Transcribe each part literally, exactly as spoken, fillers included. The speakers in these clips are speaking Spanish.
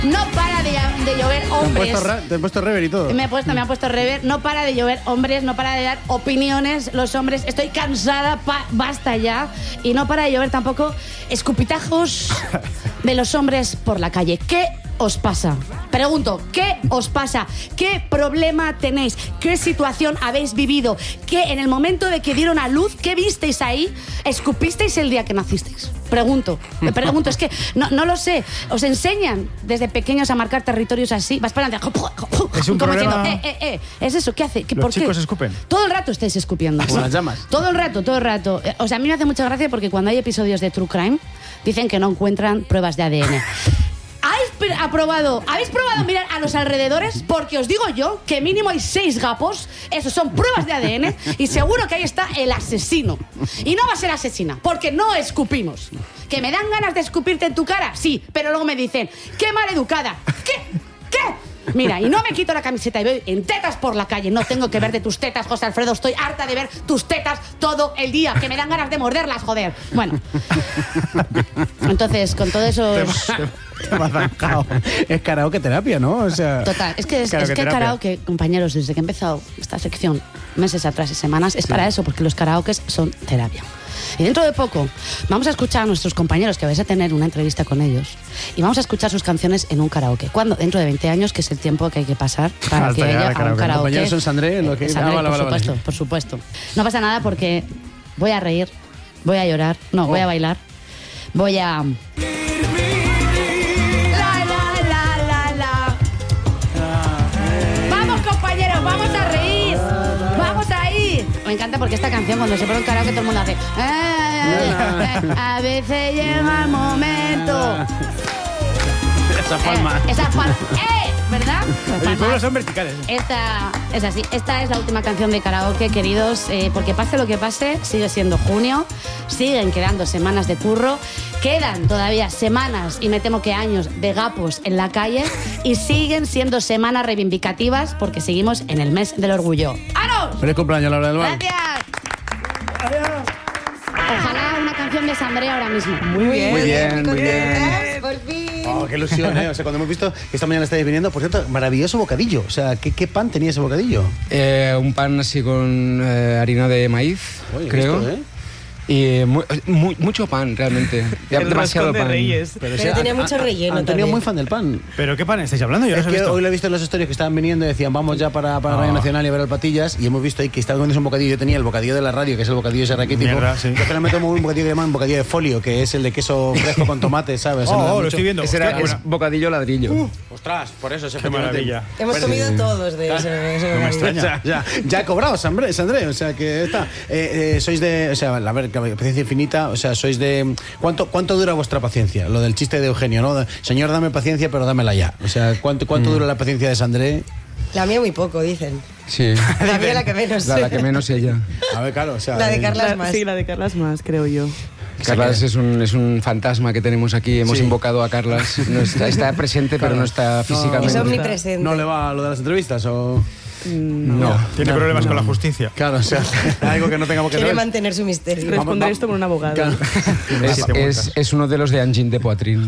No para de, de llover hombres. Te han puesto, te han puesto rever y todo. Me, he puesto, me han puesto rever. No para de llover hombres, no para de dar opiniones los hombres. Estoy cansada, pa, basta ya. Y no para de llover tampoco escupitajos de los hombres por la calle. ¿Qué os pasa? Pregunto, ¿qué os pasa? ¿Qué problema tenéis? ¿Qué situación habéis vivido? ¿Qué en el momento de que dieron a luz, qué visteis ahí? ¿Escupisteis el día que nacisteis? Pregunto, me pregunto, es que no, no lo sé. ¿Os enseñan desde pequeños a marcar territorios así? Vas para adelante, es un como problema... diciendo, eh, eh, eh, ¿es eso? ¿Qué hace? ¿Qué, ¿Los ¿Por chicos qué? escupen? Todo el rato estáis escupiendo. Como las llamas. Todo el rato, todo el rato. O sea, a mí me hace mucha gracia porque cuando hay episodios de True Crime, dicen que no encuentran pruebas de A D N. ¿Habéis aprobado, ¿Habéis probado mirar a los alrededores? Porque os digo yo que mínimo hay seis gapos. Esos son pruebas de A D N. Y seguro que ahí está el asesino. Y no va a ser asesina, porque no escupimos. ¿Que me dan ganas de escupirte en tu cara? Sí, pero luego me dicen, ¡qué maleducada! ¿Qué? ¿Qué? Mira, y no me quito la camiseta y voy en tetas por la calle. No tengo que ver de tus tetas, José Alfredo. Estoy harta de ver tus tetas todo el día, que me dan ganas de morderlas, joder. Bueno. Entonces, con todo eso... Te me has zancado. Es karaoke terapia, ¿no? O sea, total, es que es, karaoke es que terapia. karaoke, compañeros, desde que he empezado esta sección, meses atrás y semanas, es sí. para eso, porque los karaokes son terapia. Y dentro de poco vamos a escuchar a nuestros compañeros, que vais a tener una entrevista con ellos, y vamos a escuchar sus canciones en un karaoke. ¿Cuándo? Dentro de veinte años, que es el tiempo que hay que pasar para Hasta que haya karaoke. un karaoke. Compañeros son Sandré, lo que... Eh, Sandré, ah, vale, por vale, supuesto, vale. por supuesto. No pasa nada porque voy a reír, voy a llorar, no, oh. voy a bailar, voy a... Me encanta porque esta canción, cuando se pone en karaoke, todo el mundo hace... A veces llega el momento... Esa palma. Eh, esa palma. ¡Eh! ¿Verdad? Los pueblos son verticales. Esta es así. Esta es la última canción de karaoke, queridos, eh, porque pase lo que pase, sigue siendo junio, siguen quedando semanas de curro, quedan todavía semanas, y me temo que años, de gapos en la calle, y siguen siendo semanas reivindicativas porque seguimos en el mes del orgullo. ¡Aros! ¡Feliz cumpleaños, Laura del Val! ¡Gracias! Ojalá una canción de Sandré ahora mismo. Muy bien, muy bien, muy bien. Por fin. Oh, qué ilusión, ¿eh? O sea, cuando hemos visto que esta mañana estáis viniendo, por cierto, maravilloso bocadillo. O sea, ¿qué, qué pan tenía ese bocadillo? Eh, un pan así con eh, harina de maíz, Oye, creo. Esto, ¿eh? Y eh, muy, muy, mucho pan, realmente. El demasiado de pan. Reyes. Pero, Pero o sea, tenía mucho relleno. Antonio muy fan del pan. ¿Pero qué pan estáis hablando? Yo es no que visto. hoy lo he visto en las historias que estaban viniendo y decían, vamos ya para, para oh. Radio Nacional y a ver el Patillas. Y hemos visto ahí que estaba comiendo un bocadillo. Yo tenía el bocadillo de la radio, que es el bocadillo ese raquítico. Mierda, sí. Yo generalmente tomo un bocadillo que llaman bocadillo de folio, que es el de queso fresco con tomate, ¿sabes? Oh, oh lo estoy viendo. Ese era, es bocadillo ladrillo. Uh, ostras, por eso. Qué maravilla. Hemos Pero, comido sí. todos de eso. No me extraña. Ya, ya, ya he cobrado, Sandré, Sandré. O sea, que está. Eh, eh, sois de... O sea, a ver, paciencia infinita. O sea, sois de... ¿Cuánto, ¿Cuánto dura vuestra paciencia? Lo del chiste de Eugenio, ¿no? Señor, dame paciencia, pero dámela ya. O sea, ¿cuánto, cuánto mm. dura la paciencia de Sandré? La mía muy poco, dicen. Sí. La mía la que menos. La, la que menos ella. A ver, claro, o sea... La de Carlas la, más. Sí, la de Carlas más, creo yo. Carlas es un, es un fantasma que tenemos aquí. Hemos sí. invocado a Carlas. No está, está presente, claro. pero no está físicamente. Es omnipresente. ¿No le va a lo de las entrevistas o...? No. no. Tiene no, problemas no. con la justicia. Claro, o sea, algo que no tengamos que Quiere saber. mantener su misterio. Responder esto por un abogado. Claro. Es, es, es uno de los de Angin de Poitrin.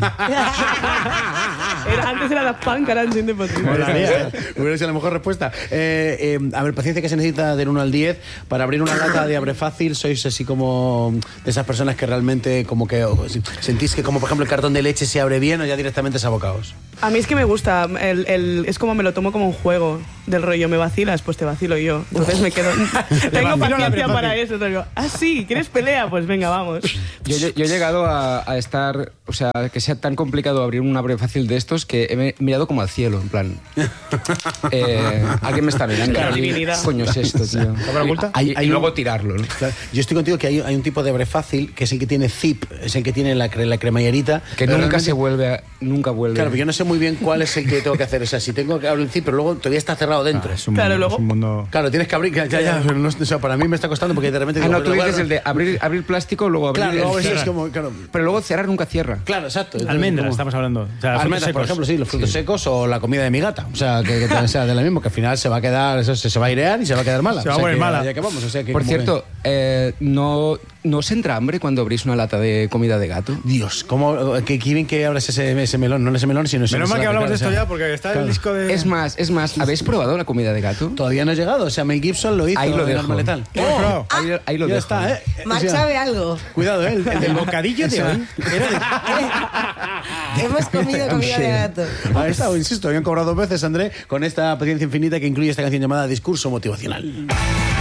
Era, antes era Daft Punk, ahora Angin de Poitrin. Hubiera sido la mejor respuesta. Eh, eh, a ver, paciencia que se necesita del uno al diez para abrir una lata de Abre Fácil. Sois así como de esas personas que realmente como que o, sentís que como por ejemplo el cartón de leche se abre bien o ya directamente es abocaos. A mí es que me gusta. El, el, es como me lo tomo como un juego del rollo. Me vacilas, pues te vacilo yo. Entonces me quedo... Tengo paciencia para eso. Digo, ah, sí, ¿quieres pelea? Pues venga, vamos. Yo, yo, yo he llegado a, a estar... O sea, que sea tan complicado abrir un Abre Fácil de estos que he mirado como al cielo, en plan... Eh, alguien me está mirando. Claro, ¿Qué coño es esto, tío? Hay, y, hay y luego un, tirarlo, ¿no? Claro, yo estoy contigo que hay, hay un tipo de Abre Fácil que es el que tiene zip, es el que tiene la, la cremallerita. Que nunca realmente... se vuelve a, Nunca vuelve. Claro, pero yo no sé muy bien cuál es el que tengo que hacer. O sea, si tengo que abrir el zip, pero luego todavía está cerrado dentro. Ah, es un claro, mundo, luego... es un mundo... Claro, tienes que abrir... Ya, ya, ya, pero no, o sea, para mí me está costando porque de repente... Ah, digo, no, tú bueno, dices bueno, el de abrir, abrir plástico, luego abrir... Claro, luego el eso es como... Claro, pero luego cerrar nunca cierra. claro, exacto. Almendras, como, estamos hablando. O sea, almendras, por ejemplo, sí, los frutos sí. secos o la comida de mi gata. O sea, que, que sea de la misma, que al final se va a quedar... Eso, se, se va a airear y se va a quedar mala. Se va o sea, a poner que, mala. Ya que vamos, o sea, que por cierto, que... eh, no... ¿No os entra hambre cuando abrís una lata de comida de gato? Dios, ¿cómo, que quieren que abras ese, ese melón? No ese melón, sino ese Menos mal que claro, hablamos de o sea, esto ya, porque está claro. el disco de... Es más, es más, ¿habéis probado la comida de gato? Todavía no ha llegado, o sea, Mel Gibson lo hizo Ahí lo en dejo. Arma Letal. ¿Lo has probado? Ahí, ahí lo ya dejo. está, ¿eh? Marc O sea, sabe algo. Cuidado, ¿eh? El, el- El bocadillo de o sea, hoy era de... Hemos comido comida de gato. Ahí está, insisto, habían cobrado dos veces, André, con esta paciencia infinita que incluye esta canción llamada Discurso Motivacional.